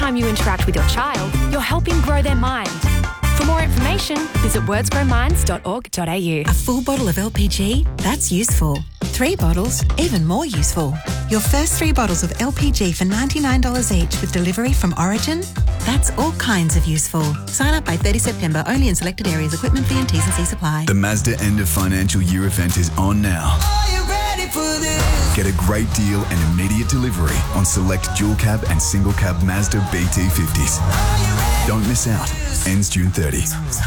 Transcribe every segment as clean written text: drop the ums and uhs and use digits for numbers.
time you interact with your child, you're helping grow their mind. For more information, visit wordsgrowminds.org.au. A full bottle of LPG? That's useful. 3 bottles? Even more useful. Your first 3 bottles of LPG for $99 each with delivery from Origin? That's all kinds of useful. Sign up by 30 September, only in selected areas. Equipment fee and T's and C's apply. The Mazda end of financial year event is on now. Are you ready for this? Get a great deal and immediate delivery on select dual cab and single cab Mazda BT50s. Don't miss out. Ends June 30.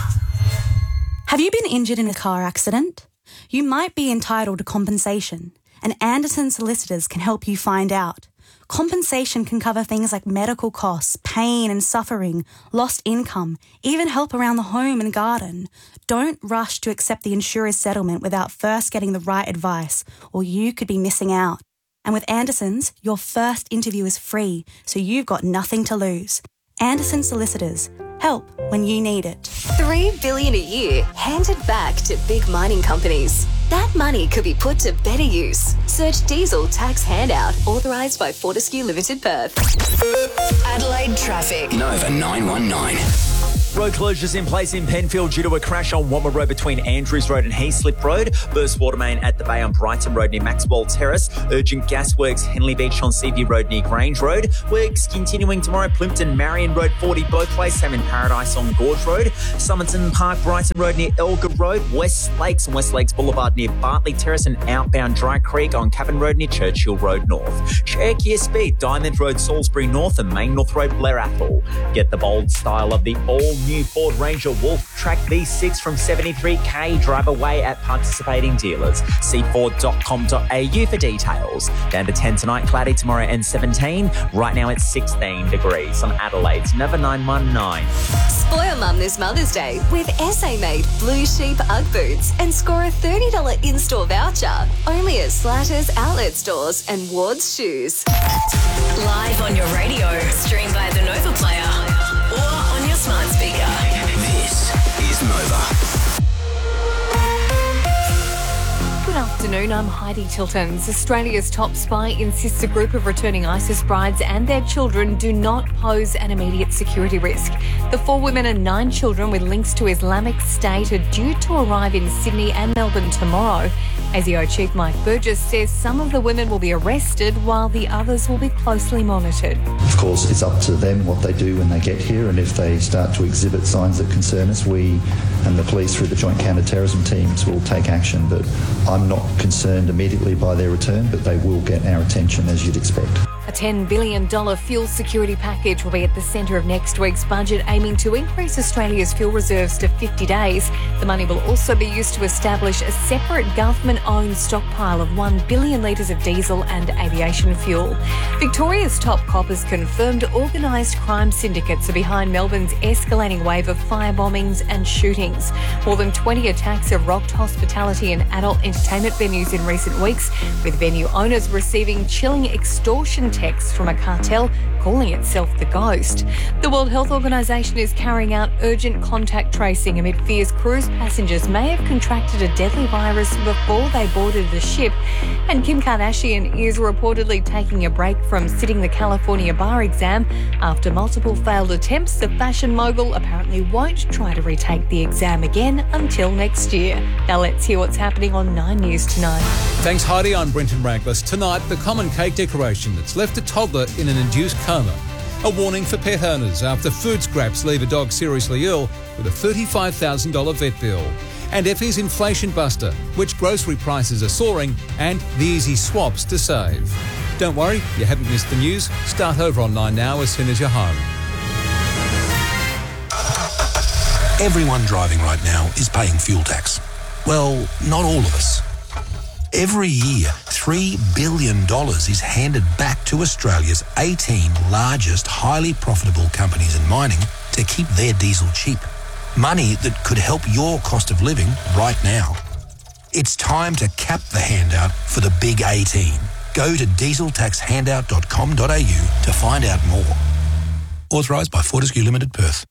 Have you been injured in a car accident? You might be entitled to compensation, and Anderson Solicitors can help you find out. Compensation can cover things like medical costs, pain and suffering, lost income, even help around the home and garden. Don't rush to accept the insurer's settlement without first getting the right advice, or you could be missing out. And with Anderson's, your first interview is free, so you've got nothing to lose. Anderson Solicitors. Help when you need it. $3 billion a year handed back to big mining companies. That money could be put to better use. Search diesel tax handout authorised by Fortescue Limited Perth. Adelaide traffic. Nova 919. Road closures in place in Penfield due to a crash on Womber Road between Andrews Road and Heathslip Road. Burst water main at the Bay on Brighton Road near Maxwell Terrace. Urgent gas works Henley Beach on Seaview Road near Grange Road. Works continuing tomorrow Plimpton Marion Road 40 both ways. Same in Paradise on Gorge Road. Summerton Park Brighton Road near Elgar Road. West Lakes and West Lakes Boulevard near Bartley Terrace and outbound Dry Creek on Cabin Road near Churchill Road North. Check your speed. Diamond Road Salisbury North and Main North Road Blair Athol. Get the bold style of the all-new Ford Ranger Wolf Track V6 from 73k. Drive away at participating dealers. See Ford.com.au for details. Down to 10 tonight, cloudy tomorrow and 17. Right now it's 16 degrees on Adelaide's Nova 919. Spoil Mum this Mother's Day with SA-made Blue Sheep Ugg boots and score a $30 in-store voucher. Only at Slatters outlet stores and Ward's Shoes. Live on your radio, streamed by the Nova Player or on your smart speaker. This is Nova. Good afternoon, I'm Heidi Tiltons. Australia's top spy insists a group of returning ISIS brides and their children do not pose an immediate security risk. The 4 women and 9 children with links to Islamic State are due to arrive in Sydney and Melbourne tomorrow. ASIO Chief Mike Burgess says some of the women will be arrested while the others will be closely monitored. Of course, it's up to them what they do when they get here, and if they start to exhibit signs that concern us, we and the police through the Joint Counter-Terrorism teams will take action. But I'm not concerned immediately by their return, but they will get our attention as you'd expect. A $10 billion fuel security package will be at the centre of next week's budget, aiming to increase Australia's fuel reserves to 50 days. The money will also be used to establish a separate government-owned stockpile of 1 billion litres of diesel and aviation fuel. Victoria's top cop has confirmed organised crime syndicates are behind Melbourne's escalating wave of fire bombings and shootings. More than 20 attacks have rocked hospitality and adult entertainment venues in recent weeks, with venue owners receiving chilling extortion texts from a cartel calling itself the Ghost. The World Health Organisation is carrying out urgent contact tracing amid fears cruise passengers may have contracted a deadly virus before they boarded the ship. And Kim Kardashian is reportedly taking a break from sitting the California bar exam after multiple failed attempts. The fashion mogul apparently won't try to retake the exam again until next year. Now let's hear what's happening on 9 News tonight. Thanks, Heidi. I'm Brenton Raglas. Tonight, the common cake decoration that's left a toddler in an induced coma. A warning for pet owners after food scraps leave a dog seriously ill with a $35,000 vet bill. And Effie's Inflation Buster, which grocery prices are soaring, and the easy swaps to save. Don't worry, you haven't missed the news. Start over on 9 now as soon as you're home. Everyone driving right now is paying fuel tax. Well, not all of us. Every year, $3 billion is handed back to Australia's 18 largest highly profitable companies in mining to keep their diesel cheap. Money that could help your cost of living right now. It's time to cap the handout for the big 18. Go to dieseltaxhandout.com.au to find out more. Authorised by Fortescue Limited Perth.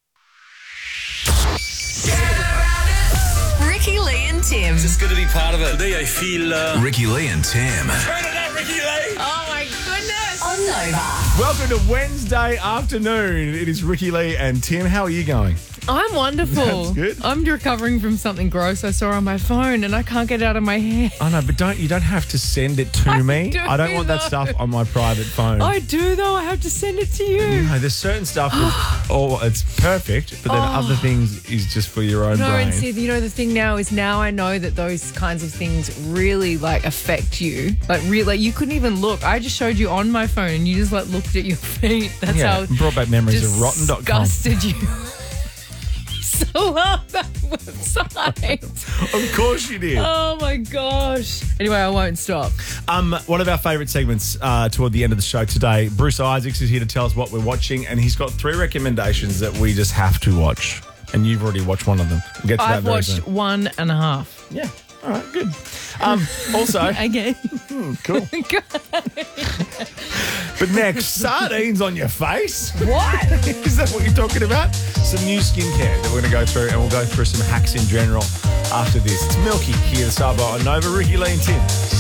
Ricky Lee and Tim. Is this going to be part of it? Today I feel... Ricky Lee and Tim. Turn it up, Ricky Lee. Oh, my goodness. on Nova. Welcome to Wednesday afternoon. It is Ricky Lee and Tim. How are you going? I'm wonderful. That's good. I'm recovering from something gross I saw on my phone and I can't get it out of my head. I know, but you don't have to send it to me. I don't want that stuff on my private phone. I do, though. I have to send it to you. No, there's certain stuff it's perfect, but then other things is just for your own brain. And see, the thing now is I know that those kinds of things really affect you. You couldn't even look. I just showed you on my phone and you just looked at your feet. That's how brought back memories of rotten.com. Disgusted you. So love that website. Of course you did. Oh my gosh. Anyway, I won't stop. One of our favourite segments toward the end of the show today, Bruce Isaacs is here to tell us what we're watching, and he's got 3 recommendations that we just have to watch. And you've already watched one of them. We'll get to that very soon. I've watched 1.5. Yeah. All right, good. Also... Again. Cool. But next, sardines on your face. What? Is that what you're talking about? Some new skincare that we're going to go through, and we'll go through some hacks in general after this. It's Milky here, the Sabo on Nova. Ricky Lee and Tim.